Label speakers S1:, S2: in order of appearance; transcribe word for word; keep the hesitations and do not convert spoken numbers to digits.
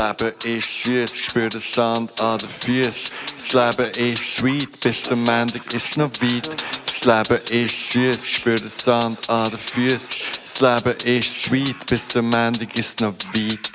S1: Leben ist süß, ich spür den Sand an den Füßen. Das Leben ist sweet, bis zum Ende ist noch weit. Das Leben ist süß, ich spür den Sand an den Füßen. Das Leben ist sweet, bis zum Ende ist noch weit.